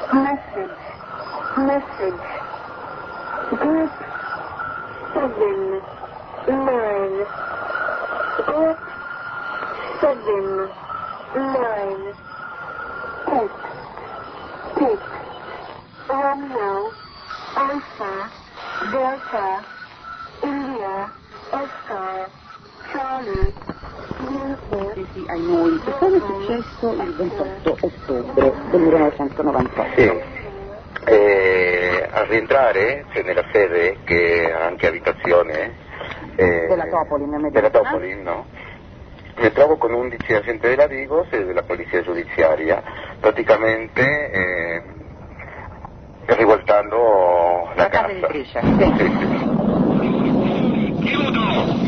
Message. Group 7, 9. Group 7, 9. Text. Romeo, Alpha, Delta, India, Oscar, Charlie, Uniform. Sì, ai noi. Che cosa è successo il 28 ottobre del 1998? Sì. Al rientrare, c'è nella sede che ha anche abitazione della Topolin, no? Mi trovo con 11 agenti della Digos e della polizia giudiziaria, praticamente rivoltando la casa cassa. editrice. Sì. Chiudo!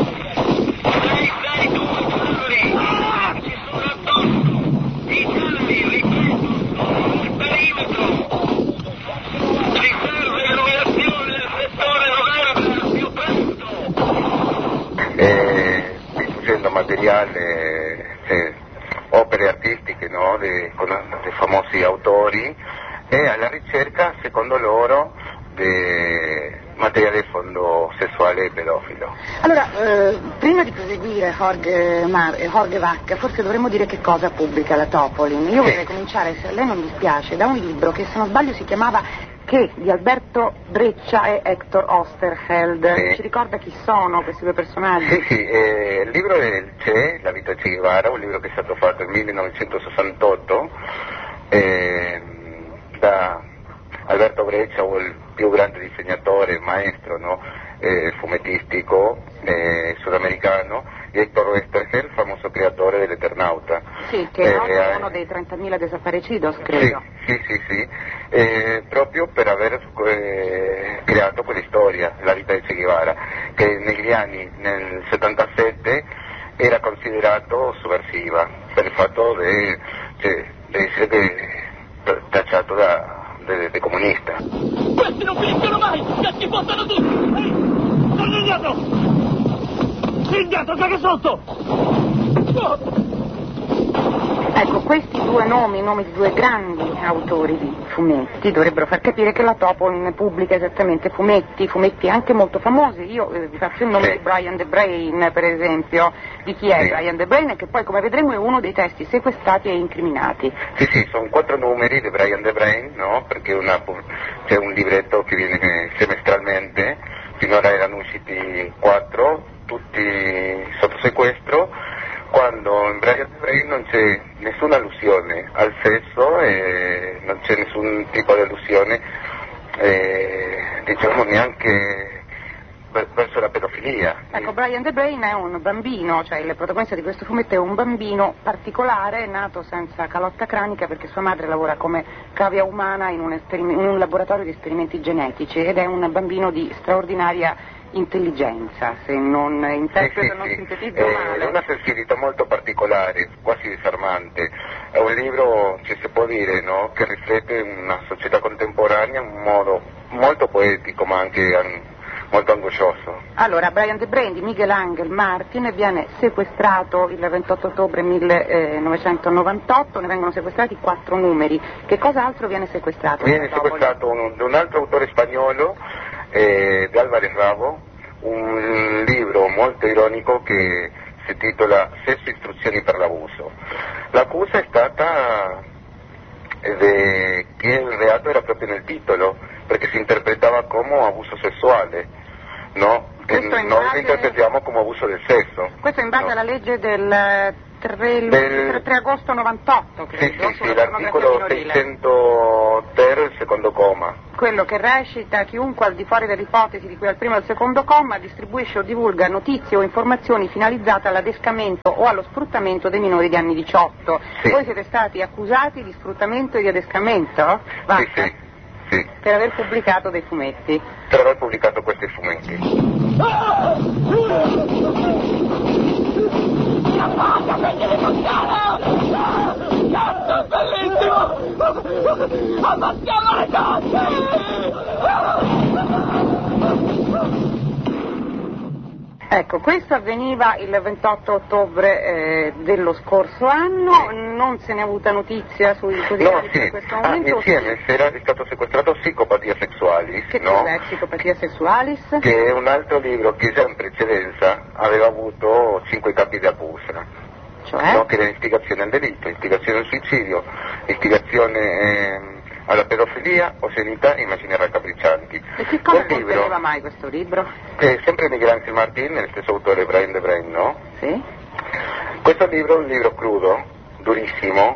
Dai tu, ci sono addosso! I salvi, ripeto, il perimetro! Riserve numerazione del settore Novembre, più presto! Diffusendo materiale, opere artistiche, no? Con dei famosi autori, e alla ricerca, secondo loro, di materiale fondo sessuale e pedofilo. Allora, prima di proseguire, Jorge Vacca, forse dovremmo dire che cosa pubblica la Topolin. Io vorrei cominciare, se a lei non dispiace, da un libro che, se non sbaglio, si chiamava Che, di Alberto Breccia e Hector Osterheld. Sì. Ci ricorda chi sono questi due personaggi? Sì, il libro è il Che, La vita di Che Guevara, un libro che è stato fatto nel 1968 da Alberto Breccia, il più grande disegnatore, maestro, no? Fumettistico sudamericano, e Hector Oesterheld, famoso creatore dell'Eternauta. Sì, che è uno dei 30.000 desaparecidos, credo. Sì, proprio per aver creato quella storia, la vita di Che Guevara, che negli anni, nel 77, era considerato sovversiva, per il fatto di essere tacciato da comunista. Questi non finiscono mai! Che ci portano tutti! Ehi! Sono indietro! Indietro, caga sotto! Oh. Ecco, questi due nomi, i nomi di due grandi autori di fumetti, dovrebbero far capire che la Topolin pubblica esattamente fumetti anche molto famosi. Io vi faccio il nome di Brian The Brain, per esempio. Di chi è Brian The Brain? Che poi, come vedremo, è uno dei testi sequestrati e incriminati. Sì, sono 4 numeri di Brian The Brain, no? Perché c'è un libretto che viene semestralmente, finora erano usciti 4, tutti sotto sequestro, quando in Brian The Brain non c'è nessuna allusione al sesso e non c'è nessun tipo di allusione, diciamo, neanche verso la pedofilia. Ecco, Brian The Brain è un bambino, cioè il protagonista di questo fumetto è un bambino particolare, nato senza calotta cranica perché sua madre lavora come cavia umana in un laboratorio di esperimenti genetici, ed è un bambino di straordinaria intelligenza, se non interpreto, non sintetizzo male. È una sensibilità molto particolare, quasi disarmante. È un libro, ci si può dire, no? Che riflette una società contemporanea in un modo molto poetico, ma anche molto angoscioso. Allora, Brian The Brain di Miguel Ángel Martin viene sequestrato il 28 ottobre 1998, ne vengono sequestrati 4 numeri. Che cos'altro viene sequestrato? Viene sequestrato un altro autore spagnolo, di Álvarez Rabo, un libro molto ironico che si titola Sesso, istruzioni per l'abuso. L'accusa è stata che il reato era proprio nel titolo, perché si interpretava come abuso sessuale, no? Che noi lo interpretiamo come abuso del sesso. Questo in base alla legge del 3 agosto 98, credo. Sì, l'articolo 600 ter, il secondo comma. Quello che recita: chiunque al di fuori dell'ipotesi di cui al primo e al secondo comma distribuisce o divulga notizie o informazioni finalizzate all'adescamento o allo sfruttamento dei minori di anni 18. Sì. Voi siete stati accusati di sfruttamento e di adescamento? Sì. Per aver pubblicato dei fumetti. Per aver pubblicato questi fumetti. Cazzo, bellissimo! Ammazziamo le cose! Ecco, questo avveniva il 28 ottobre dello scorso anno, non se ne è avuta notizia sui quotidiani in questo momento? Insieme è stato sequestrato Psicopatia Sexualis. Che cos'è Psicopatia Sexualis? Che è un altro libro che già in precedenza aveva avuto 5 capi di accusa. Cioè? No, che era istigazione al delitto, istigazione al suicidio, istigazione alla pedofilia, oscenità e immagini raccapriccianti. E che cosa conteneva mai questo libro? Sempre Miguel Ángel Martín, lo stesso autore Brian de Brain, no? Sì. Questo libro è un libro crudo, durissimo,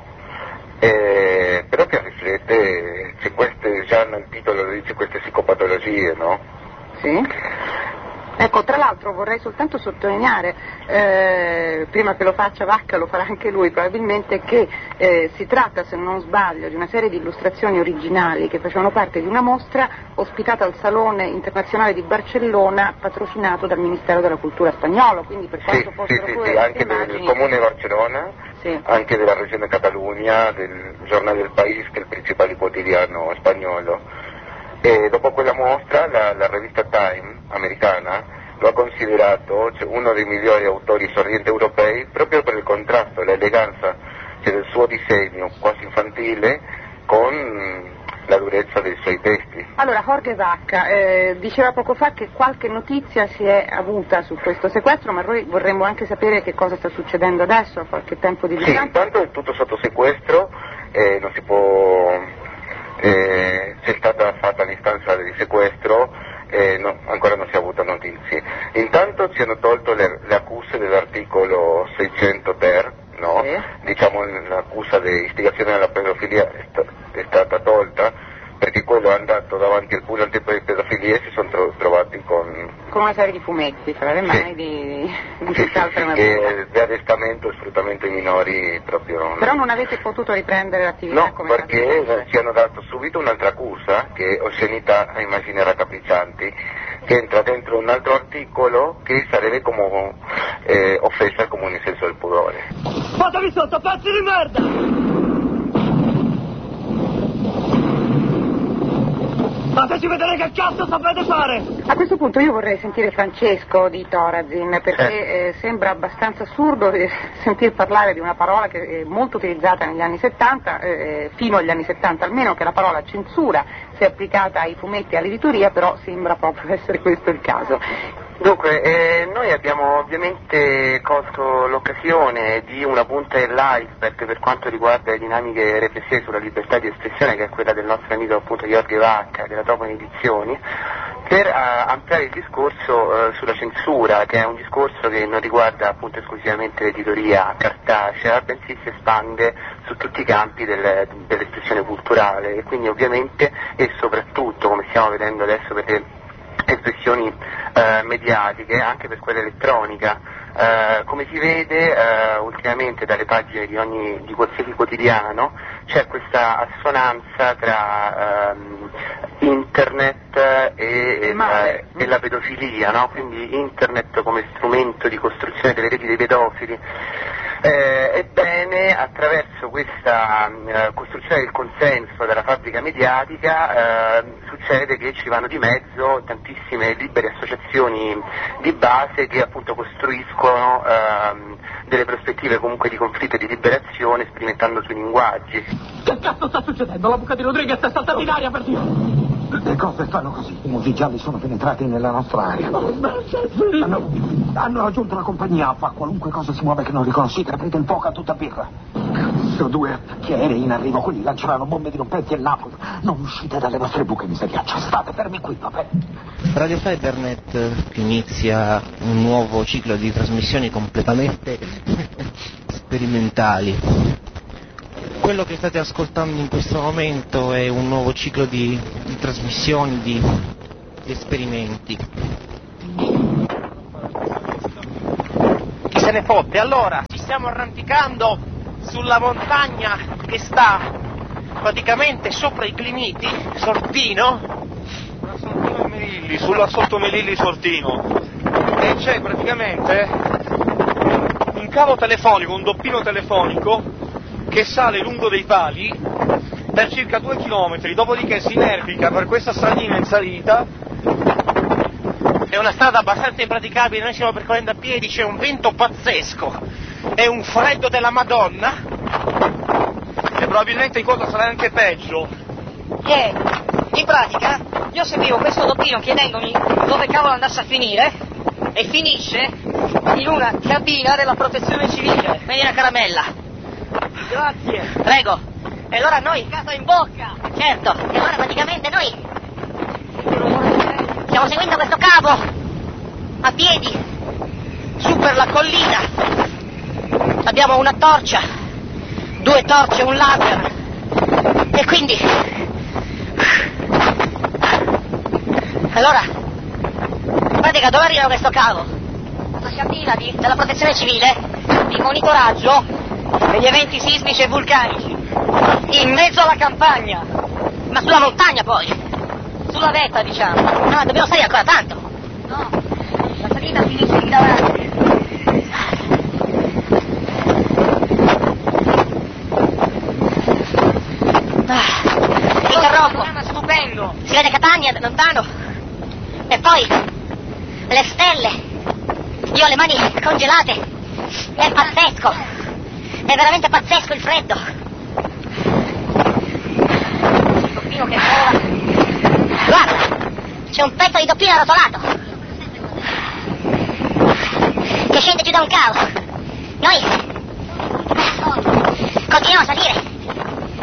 però che riflette, già nel titolo dice queste psicopatologie, no? Sì. Ecco, tra l'altro vorrei soltanto sottolineare, prima che lo faccia Vacca, lo farà anche lui probabilmente, che si tratta, se non sbaglio, di una serie di illustrazioni originali che facevano parte di una mostra ospitata al Salone Internazionale di Barcellona, patrocinato dal Ministero della Cultura spagnolo, quindi per quanto fossero sì, anche immagini... del Comune di Barcellona, sì. Anche della Regione Catalunya, del Giornale del País, che è il principale quotidiano spagnolo. E dopo quella mostra la rivista Time americana lo ha considerato uno dei migliori autori sorrienti europei proprio per il contrasto e l'eleganza del suo disegno quasi infantile con la durezza dei suoi testi. Allora, Jorge Vacca diceva poco fa che qualche notizia si è avuta su questo sequestro, ma noi vorremmo anche sapere che cosa sta succedendo adesso, a qualche tempo di distanza. Sì, intanto è tutto sotto sequestro, non si può... c'è stata fatta l'istanza di sequestro, ancora non si è avuto notizie. Intanto ci hanno tolto le accuse dell'articolo 600 ter, no? Sì. Diciamo l'accusa di istigazione alla pedofilia è stata tolta, perché quello è andato davanti al puro tipo di pedofilia e si sono trovati con una serie di fumetti fra le mani di tutt'altra natura. Di adescamento e sfruttamento ai minori proprio. Però non avete potuto riprendere l'attività? No, come perché ci hanno dato subito un'altra accusa, che è oscenità a immagini raccapriccianti, che entra dentro un altro articolo che sarebbe come offesa al comune senso del pudore. Fatemi sotto, pezzi di merda! Fateci vedere che cazzo sapete fare! A questo punto io vorrei sentire Francesco di Thorazin, perché sembra abbastanza assurdo sentir parlare di una parola che è molto utilizzata negli anni 70, fino agli anni 70 almeno, che è la parola censura, se applicata ai fumetti e all'editoria, però sembra proprio essere questo il caso. Dunque, noi abbiamo ovviamente colto l'occasione di una punta dell'iceberg per quanto riguarda le dinamiche riflessive sulla libertà di espressione, che è quella del nostro amico appunto Jorge Vacca, della Topone Edizioni, per ampliare il discorso sulla censura, che è un discorso che non riguarda appunto esclusivamente l'editoria cartacea, bensì si espande su tutti i campi dell'espressione culturale, e quindi ovviamente e soprattutto, come stiamo vedendo adesso per le espressioni mediatiche, anche per quella elettronica, come si vede ultimamente dalle pagine di qualsiasi quotidiano c'è questa assonanza tra internet e la pedofilia, no? Quindi internet come strumento di costruzione delle reti dei pedofili. Ebbene, attraverso questa costruzione del consenso della fabbrica mediatica succede che ci vanno di mezzo tantissime libere associazioni di base che appunto costruiscono delle prospettive comunque di conflitto e di liberazione sperimentando sui linguaggi. Che cazzo sta succedendo? La buca di Rodriguez è saltata in aria, per Dio! Le cose fanno così. I musi gialli sono penetrati nella nostra area. Hanno raggiunto la compagnia Alfa. Qualunque cosa si muove che non riconoscete, aprite il fuoco a tutta birra. Cazzo, 2 attacchi aerei in arrivo. Quelli lanceranno bombe dirompenti a Napoli. Non uscite dalle vostre buche miseriacce. State fermi qui, vabbè. Radio Fibernet inizia un nuovo ciclo di trasmissioni completamente sperimentali. Quello che state ascoltando in questo momento è un nuovo ciclo di trasmissioni, di esperimenti. Chi se ne fotte? Allora, ci stiamo arrampicando sulla montagna che sta praticamente sopra i Climiti, Sortino. Sortino Melilli, sulla Sottomelilli Sortino. E c'è praticamente un cavo telefonico, un doppino telefonico che sale lungo dei pali per circa 2 chilometri, dopodiché si inerpica per questa stradina in salita è una strada abbastanza impraticabile, noi stiamo percorrendo a piedi, c'è un vento pazzesco, è un freddo della Madonna. E probabilmente in coda sarà anche peggio. In pratica, io seguivo questo doppino chiedendomi dove cavolo andasse a finire e finisce in una cabina della protezione civile. Prendi una caramella. Grazie. Prego. E allora noi, casa in bocca. Certo. E allora praticamente noi stiamo seguendo questo cavo a piedi su per la collina. Abbiamo una torcia, 2 torce, un laser. E quindi... Allora, in pratica dove arriva questo cavo? Una cabina della protezione civile Di monitoraggio degli eventi sismici e vulcanici. In mezzo alla campagna. ma sulla montagna poi. Sulla vetta, diciamo. No, dobbiamo salire ancora tanto. No, la salita finisce lì davanti. Interrompo. È stupendo. Si vede Catania da lontano. E poi le stelle. Io ho le mani congelate. È pazzesco. È veramente pazzesco il freddo. Il doppino che vola. Guarda, c'è un pezzo di doppino arrotolato che scende giù da un cavo. Noi continuiamo a salire.